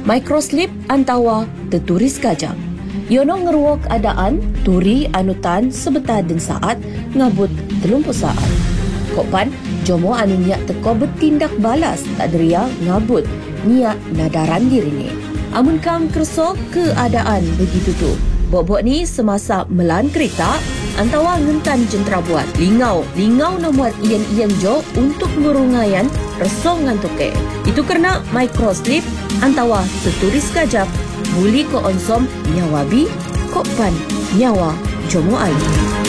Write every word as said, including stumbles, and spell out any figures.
Microslip antawa terturis kajang. Yono ngeruok keadaan turi anutan sebentar dan saat ngabut telumpu saat. Kopan, jomo anu niat teko bertindak balas tak deria ngabut niat nadaran diri ni. Amun kam kerso keadaan begitu tu. Bok-bok ni semasa melan kereta antawa ngentan jentera buat. Lingau, lingau nomor ian-ian jo untuk ngurungayan reso ngantuke. Itu kerana microslip antawa terturis kajap muli ko onsom nyawabi kopan nyawa jomo ayu.